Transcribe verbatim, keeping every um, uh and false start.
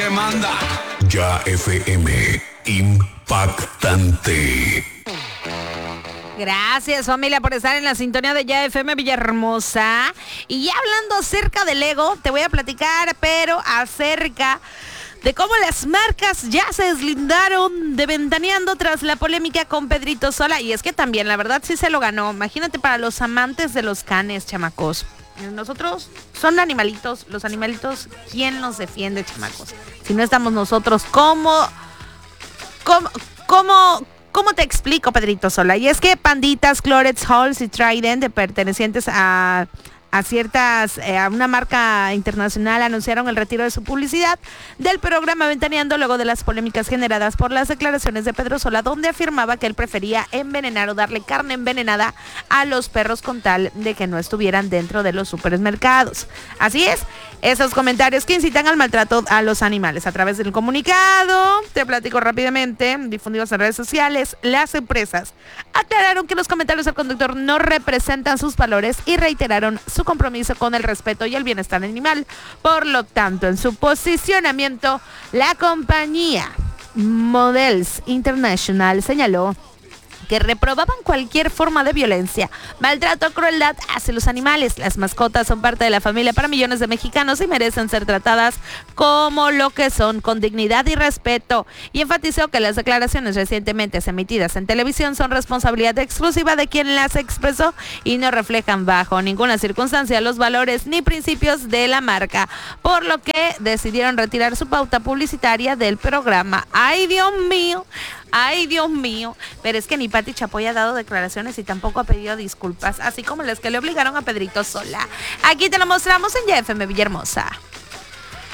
que manda. Ya F M, impactante. Gracias, familia, por estar en la sintonía de Ya F M Villahermosa. Y ya hablando acerca del ego, te voy a platicar, pero acerca de cómo las marcas ya se deslindaron de Ventaneando tras la polémica con Pedrito Sola. Y es que también, la verdad, sí se lo ganó. Imagínate para los amantes de los canes, chamacos. Nosotros son animalitos, los animalitos, ¿quién nos defiende, chamacos? Si no estamos nosotros, ¿cómo, cómo, cómo, cómo te explico, Pedrito Sola? Y es que Panditas, Clorets, Halls y Trident, pertenecientes a, a ciertas, eh, a una marca internacional, anunciaron el retiro de su publicidad del programa Ventaneando luego de las polémicas generadas por las declaraciones de Pedro Sola, donde afirmaba que él prefería envenenar o darle carne envenenada a los perros con tal de que no estuvieran dentro de los supermercados. Así es, esos comentarios que incitan al maltrato a los animales. A través del comunicado, te platico rápidamente, difundidos en redes sociales, las empresas aclararon que los comentarios del conductor no representan sus valores y reiteraron su compromiso con el respeto y el bienestar animal. Por lo tanto, en su posicionamiento, la compañía Models International señaló que reprobaban cualquier forma de violencia, maltrato o crueldad hacia los animales. Las mascotas son parte de la familia para millones de mexicanos y merecen ser tratadas como lo que son, con dignidad y respeto. Y enfatizó que las declaraciones recientemente emitidas en televisión son responsabilidad exclusiva de quien las expresó y no reflejan bajo ninguna circunstancia los valores ni principios de la marca, por lo que decidieron retirar su pauta publicitaria del programa. ¡Ay, Dios mío! Ay, Dios mío, pero es que ni Pati Chapoy ha dado declaraciones y tampoco ha pedido disculpas, así como las que le obligaron a Pedrito Sola. Aquí te lo mostramos en Ya F M Villahermosa.